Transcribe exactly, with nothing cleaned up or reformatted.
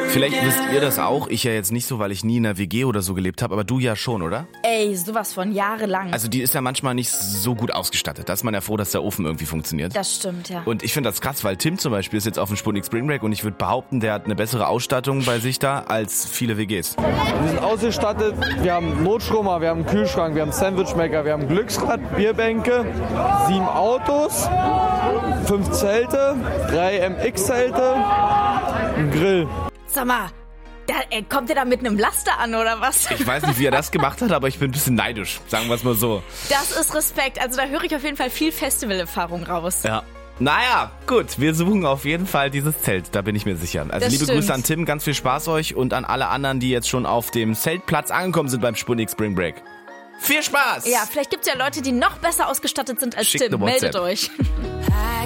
Vielleicht wisst ihr das auch, ich ja jetzt nicht so, weil ich nie in einer W G oder so gelebt habe, aber du ja schon, oder? Ey, sowas von jahrelang. Also die ist ja manchmal nicht so gut ausgestattet. Da ist man ja froh, dass der Ofen irgendwie funktioniert. Das stimmt, ja. Und ich finde das krass, weil Tim zum Beispiel ist jetzt auf dem Sputnik Spring Break und ich würde behaupten, der hat eine bessere Ausstattung bei sich da als viele W Gs. Wir sind ausgestattet, wir haben Notstromer, wir haben einen Kühlschrank, wir haben Sandwichmaker, wir haben Glücksrad, Bierbänke, sieben Autos, fünf Zelte, drei M X-Zelte, ein Grill. Sag mal, da, ey, kommt ihr da mit einem Laster an oder was? Ich weiß nicht, wie er das gemacht hat, aber ich bin ein bisschen neidisch, sagen wir es mal so. Das ist Respekt, also da höre ich auf jeden Fall viel Festivalerfahrung raus. Ja. Naja, gut, wir suchen auf jeden Fall dieses Zelt, da bin ich mir sicher. Also Das liebe stimmt. Grüße an Tim, ganz viel Spaß euch und an alle anderen, die jetzt schon auf dem Zeltplatz angekommen sind beim Sputnik Spring Break. Viel Spaß! Ja, vielleicht gibt's ja Leute, die noch besser ausgestattet sind als Schickt Tim. eine WhatsApp. Meldet euch.